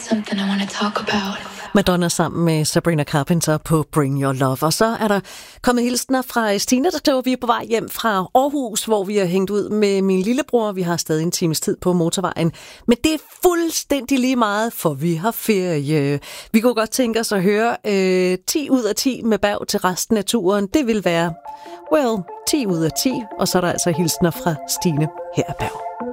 something I want to talk about. Madonna sammen med Sabrina Carpenter på Bring Your Love. Og så er der kommet hilsner fra Stine, der skriver, vi er på vej hjem fra Aarhus, hvor vi har hængt ud med min lillebror. Vi har stadig en times tid på motorvejen. Men det er fuldstændig lige meget, for vi har ferie. Vi kunne godt tænke os at høre 10 ud af 10 med Berg til resten af turen. Det vil være, 10 ud af 10. Og så er der altså hilsner fra Stine her af Berg.